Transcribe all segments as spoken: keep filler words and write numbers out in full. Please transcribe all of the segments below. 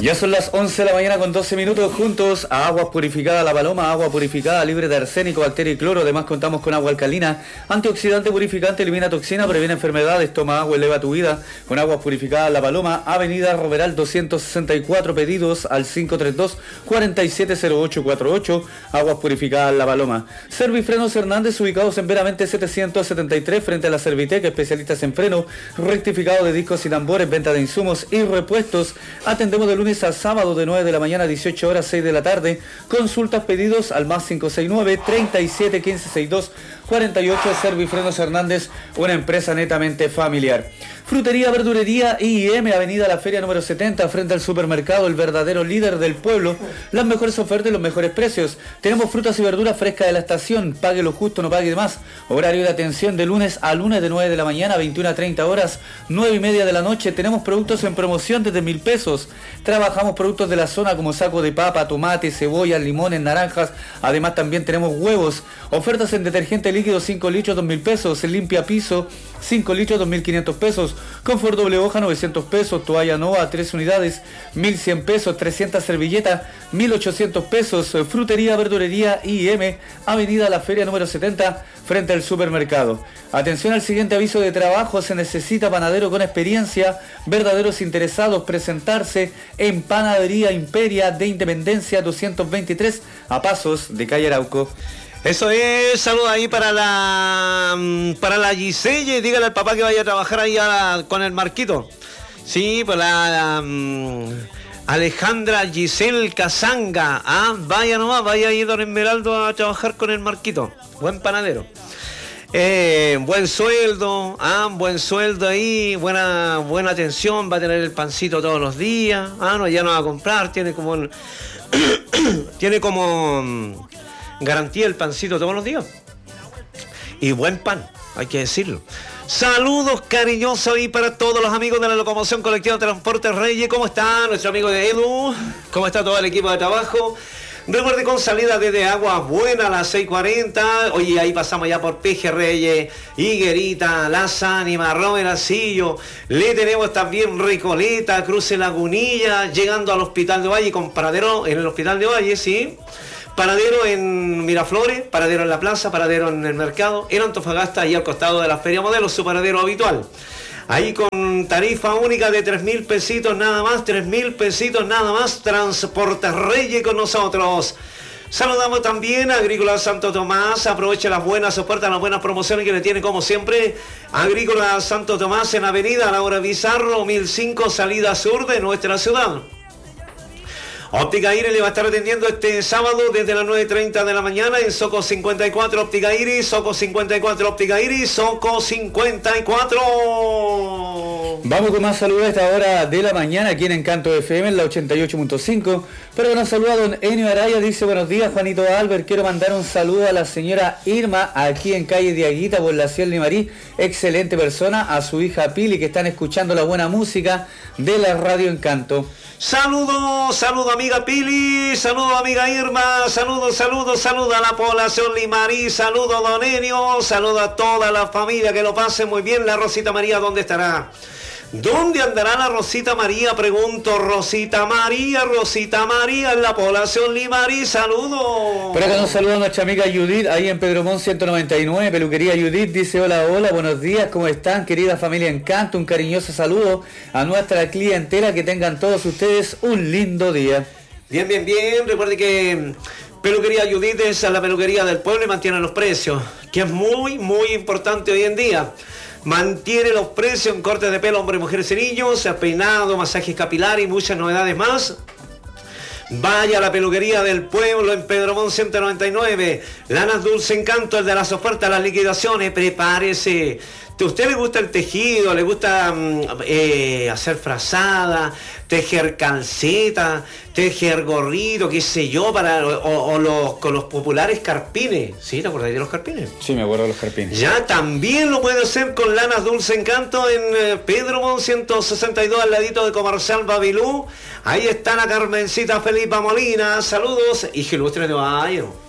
Ya son las once de la mañana con doce minutos, juntos a Aguas Purificadas La Paloma, agua purificada libre de arsénico, bacteria y cloro. Además contamos con agua alcalina, antioxidante purificante, elimina toxina, previene enfermedades, toma agua, eleva tu vida. Con Aguas Purificadas La Paloma, Avenida Roveral doscientos sesenta y cuatro, pedidos al cinco tres dos, cuatro siete cero ocho cuatro ocho. Aguas Purificadas La Paloma. Servifrenos Hernández, ubicados en Veramente setecientos setenta y tres, frente a la Servitec, especialistas en freno, rectificado de discos y tambores, venta de insumos y repuestos. Atendemos de lunes a sábado de nueve de la mañana a dieciocho horas, seis de la tarde. Consultas, pedidos al más cinco seis nueve, treinta y siete, quince sesenta y dos, cuarenta y ocho. Servifrenos Hernández, una empresa netamente familiar. Frutería, verdurería I M, Avenida La Feria número setenta, frente al supermercado, el verdadero líder del pueblo. Las mejores ofertas y los mejores precios. Tenemos frutas y verduras frescas de la estación. Pague lo justo, no pague de más. Horario de atención de lunes a lunes de nueve de la mañana a veintiuna a treinta horas, nueve y media de la noche. Tenemos productos en promoción desde mil pesos. Trabajamos productos de la zona como saco de papa, tomate, cebollas, limones, naranjas. Además también tenemos huevos. Ofertas en detergente líquido cinco litros, dos mil pesos. Limpia piso cinco litros, dos mil quinientos pesos. Confort doble hoja, novecientos pesos. Toalla Nova, tres unidades, mil cien pesos. trescientas servilletas, mil ochocientos pesos. Frutería, verdurería I M, Avenida La Feria número setenta, frente al supermercado. Atención al siguiente aviso de trabajo: se necesita panadero con experiencia, verdaderos interesados, presentarse en Panadería Imperia de Independencia doscientos veintitrés, a pasos de calle Arauco. Eso es, saludos ahí para la para la Giselle, dígale al papá que vaya a trabajar ahí a, con el Marquito. Sí, pues la, la um, Alejandra Giselle Casanga, ah, vaya nomás, vaya ahí don Esmeraldo a trabajar con el Marquito, buen panadero. Eh, buen sueldo, ah, buen sueldo ahí, buena buena atención, va a tener el pancito todos los días, ah, no, ya no va a comprar, tiene como el, tiene como um, garantía el pancito todos los días. Y buen pan, hay que decirlo. Saludos cariñosos ahí para todos los amigos de la Locomoción Colectiva de Transportes Reyes. ¿Cómo está nuestro amigo de Edu? ¿Cómo está todo el equipo de trabajo? Recuerde, con salida desde Aguas Buenas a las seis cuarenta. Oye, ahí pasamos ya por Peje Reyes, Higuerita, Las Ánimas, Romeracillo. Le tenemos también Recoleta, Cruce Lagunilla, llegando al Hospital de Valle, con paradero en el Hospital de Valle, sí. Paradero en Miraflores, paradero en la plaza, paradero en el mercado, en Antofagasta, ahí al costado de la Feria Modelo, su paradero habitual. Ahí con tarifa única de tres mil pesitos nada más, tres mil pesitos nada más, Transportes Reyes con nosotros. Saludamos también a Agrícola Santo Tomás, aproveche las buenas ofertas, las buenas promociones que le tiene como siempre. Agrícola Santo Tomás en Avenida Laura Bizarro, mil cinco, salida sur de nuestra ciudad. Óptica Iris le va a estar atendiendo este sábado desde las nueve y treinta de la mañana en Soco cincuenta y cuatro Óptica Iris, Soco cincuenta y cuatro Óptica Iris, Soco cincuenta y cuatro. Vamos con más saludos a esta hora de la mañana aquí en Encanto F M en la ochenta y ocho punto cinco. Pero nos saluda don Enio Araya, dice: buenos días Juanito Albert, quiero mandar un saludo a la señora Irma aquí en calle Diaguita, Población Limarí, excelente persona, a su hija Pili, que están escuchando la buena música de la Radio Encanto. Saludos, saludos amiga Pili, saludos amiga Irma, saludos, saludos, saludos a la población Limarí, saludos don Enio, saludos a toda la familia, que lo pasen muy bien. La Rosita María, ¿dónde estará? ¿Dónde andará la Rosita María? Pregunto. Rosita María, Rosita María en la población Limarí, saludos. Por acá nos saluda nuestra amiga Judith, ahí en Pedro Montt ciento noventa y nueve, peluquería Judith, dice: hola, hola, buenos días, ¿cómo están, querida familia Encanto? Un cariñoso saludo a nuestra clientela, que tengan todos ustedes un lindo día. Bien, bien, bien, recuerde que peluquería Judith es la peluquería del pueblo y mantiene los precios, que es muy, muy importante hoy en día. Mantiene los precios en cortes de pelo, hombres, mujeres y niños, peinado, masajes capilares y muchas novedades más. Vaya a la peluquería del pueblo en Pedro Montt ciento noventa y nueve. Lanas Dulce Encanto, el de las ofertas, las liquidaciones. Prepárese. ¿A usted le gusta el tejido? ¿Le gusta eh, hacer frazada, tejer calceta, tejer gorrito, qué sé yo, para o, o los, con los populares carpines? ¿Sí? ¿Te acordáis de los carpines? Sí, me acuerdo de los carpines. Ya, también lo puede hacer con Lanas Dulce Encanto en eh, Pedro Montt ciento sesenta y dos, al ladito de Comercial Babilú. Ahí está la Carmencita Felipa Molina. Saludos y que ilustre de Bayo.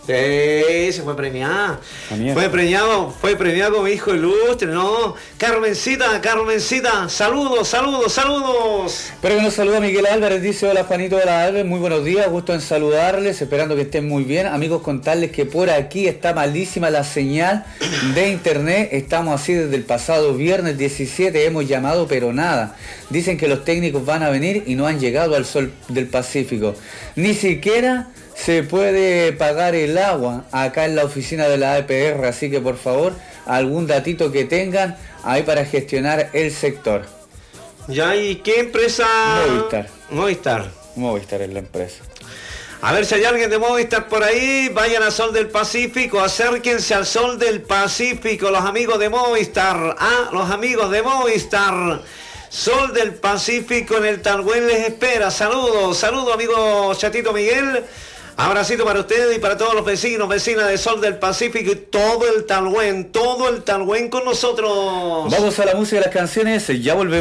Sí, se fue premiada. Fue premiado, fue premiado como hijo ilustre, ¿no? Carmencita, Carmencita, saludos, saludos, saludos. Espero que nos saluda Miguel Álvarez, dice hola Juanito de la Álvarez, muy buenos días, gusto en saludarles, esperando que estén muy bien. Amigos, contarles que por aquí está malísima la señal de internet, estamos así desde el pasado viernes diecisiete, hemos llamado pero nada. Dicen que los técnicos van a venir y no han llegado al Sol del Pacífico. Ni siquiera se puede pagar el agua acá en la oficina de la A P R, así que por favor, algún datito que tengan ahí para gestionar el sector. Ya, ¿y qué empresa? Movistar. Movistar. Movistar es la empresa. A ver si hay alguien de Movistar por ahí, vayan al Sol del Pacífico, acérquense al Sol del Pacífico, los amigos de Movistar, ah, los amigos de Movistar. Sol del Pacífico en el Talhuén les espera. Saludos, saludos amigo Chatito Miguel. Abracito para ustedes y para todos los vecinos, vecinas de Sol del Pacífico y todo el Talhuén, todo el Talhuén con nosotros. Vamos a la música de las canciones, ya volvemos.